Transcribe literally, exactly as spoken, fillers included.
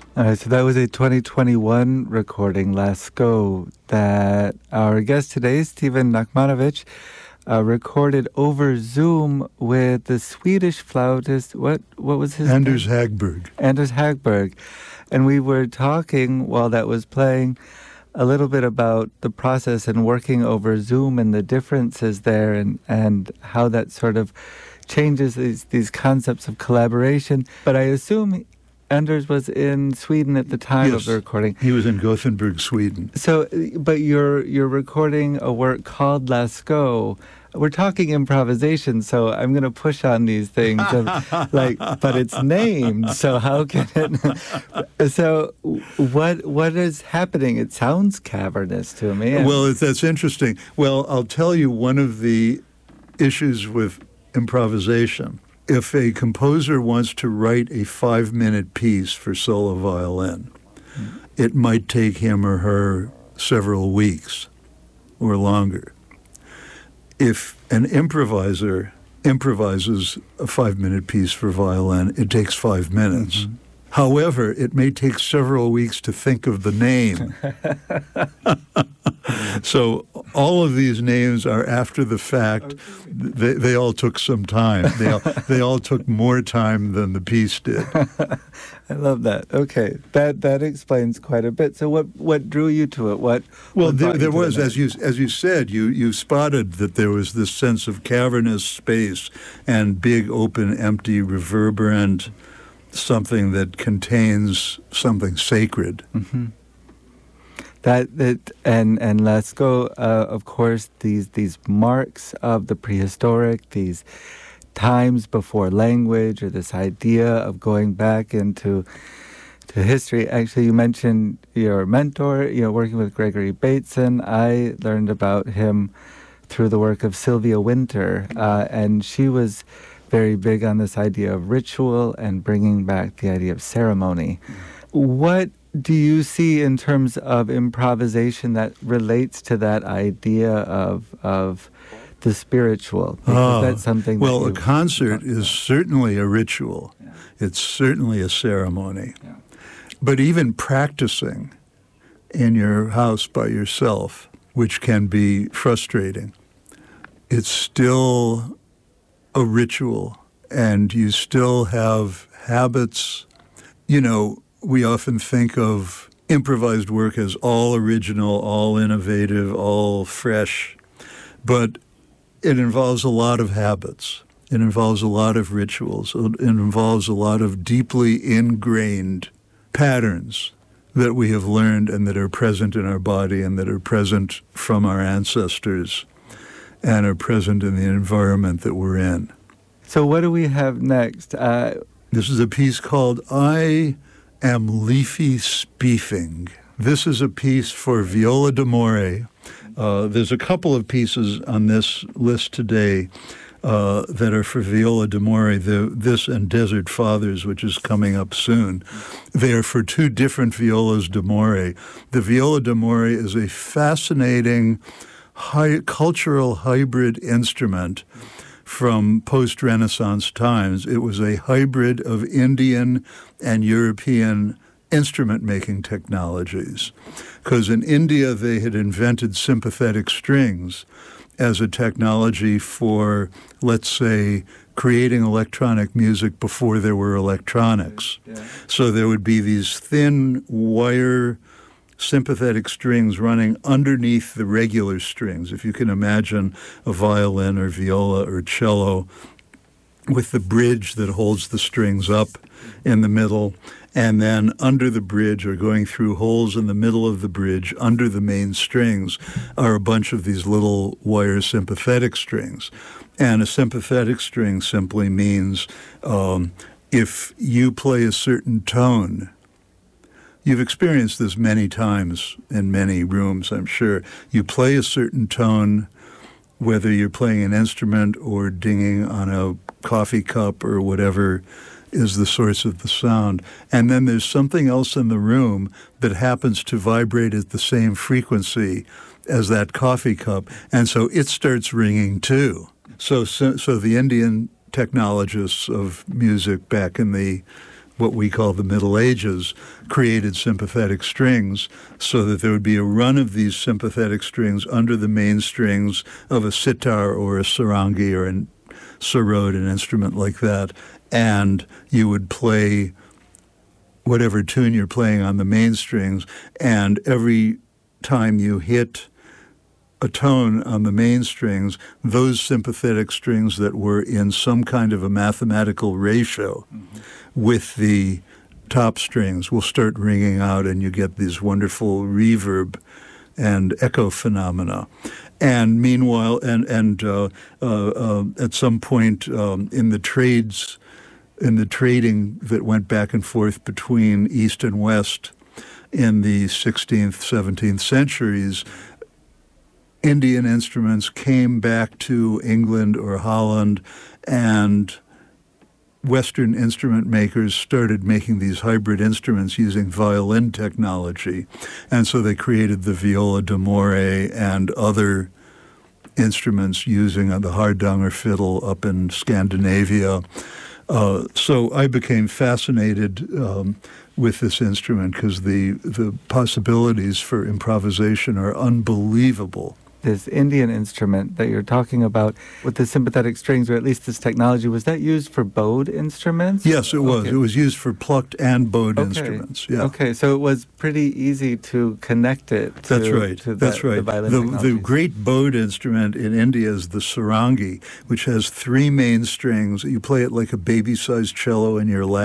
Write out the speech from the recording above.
All right, so that was a twenty twenty-one recording, Lascaux, that our guest today, Stephen Nachmanovich, uh, recorded over Zoom with the Swedish flautist. What what was his Anders name? Hagberg. Anders Hagberg. And we were talking while that was playing a little bit about the process and working over Zoom and the differences there, and, and how that sort of changes these, these concepts of collaboration. But I assume Anders was in Sweden at the time yes, of the recording. He was in Gothenburg, Sweden. So, but you're you're recording a work called Lascaux. We're talking improvisation, so I'm going to push on these things, of, like, but it's named. So how can it? So what what is happening? It sounds cavernous to me. Well, that's interesting. Well, I'll tell you one of the issues with improvisation. If a composer wants to write a five-minute piece for solo violin, mm. it might take him or her several weeks or longer. If an improviser improvises a five-minute piece for violin, it takes five minutes. Mm-hmm. However, it may take several weeks to think of the name. So all of these names are after the fact. They, they all took some time. They all, they all took more time than the piece did. I love that. Okay, that that explains quite a bit. So what, what drew you to it? What? Well, what there, there was, the as you as you said, you you spotted that there was this sense of cavernous space and big, open, empty, reverberant, something that contains something sacred. Mm-hmm. That that and and Lascaux, uh, of course, these these marks of the prehistoric, these times before language, or this idea of going back into to history. Actually, you mentioned your mentor, you know, working with Gregory Bateson. I learned about him through the work of Sylvia Wynter, uh, and she was very big on this idea of ritual and bringing back the idea of ceremony. What do you see in terms of improvisation that relates to that idea of of the spiritual? Because oh, that's something. Well, that a concert is certainly a ritual. Yeah. It's certainly a ceremony. Yeah. But even practicing in your house by yourself, which can be frustrating, it's still a ritual, and you still have habits. You know, we often think of improvised work as all original, all innovative, all fresh, but it involves a lot of habits. It involves a lot of rituals. It involves a lot of deeply ingrained patterns that we have learned and that are present in our body and that are present from our ancestors and are present in the environment that we're in. So what do we have next? Uh, this is a piece called I Am Leafy Spiefing. This is a piece for viola d'amore. Uh, there's a couple of pieces on this list today uh, that are for viola d'amore. The, this and Desert Fathers, which is coming up soon. They are for two different violas d'amore. The viola d'amore is a fascinating Hi- cultural hybrid instrument from post-Renaissance times. It was a hybrid of Indian and European instrument-making technologies, because in India they had invented sympathetic strings as a technology for, let's say, creating electronic music before there were electronics. Yeah. So there would be these thin wire sympathetic strings running underneath the regular strings. If you can imagine a violin or viola or cello with the bridge that holds the strings up in the middle, and then under the bridge or going through holes in the middle of the bridge under the main strings are a bunch of these little wire sympathetic strings. And a sympathetic string simply means um, if you play a certain tone, you've experienced this many times in many rooms, I'm sure. You play a certain tone, whether you're playing an instrument or dinging on a coffee cup or whatever is the source of the sound. And then there's something else in the room that happens to vibrate at the same frequency as that coffee cup. And so it starts ringing too. So, so, so the Indian technologists of music back in the what we call the Middle Ages, created sympathetic strings so that there would be a run of these sympathetic strings under the main strings of a sitar or a sarangi or a sarod, an instrument like that, and you would play whatever tune you're playing on the main strings, and every time you hit a tone on the main strings, those sympathetic strings that were in some kind of a mathematical ratio mm-hmm. with the top strings will start ringing out, and you get these wonderful reverb and echo phenomena. And meanwhile, and and uh, uh, uh, at some point um, in the trades, in the trading that went back and forth between East and West in the sixteenth, seventeenth centuries, Indian instruments came back to England or Holland, and Western instrument makers started making these hybrid instruments using violin technology. And so they created the viola d'amore and other instruments using the hardanger fiddle up in Scandinavia. Uh, so I became fascinated um, with this instrument because the, the possibilities for improvisation are unbelievable. This Indian instrument that you're talking about with the sympathetic strings, or at least this technology, was that used for bowed instruments? Yes, it was. Okay. It was used for plucked and bowed okay. instruments. Yeah. Okay, so it was pretty easy to connect it to, That's right. to That's the, right. the violin the, technologies. the great bowed instrument in India is the sarangi, which has three main strings. You play it like a baby-sized cello in your lap.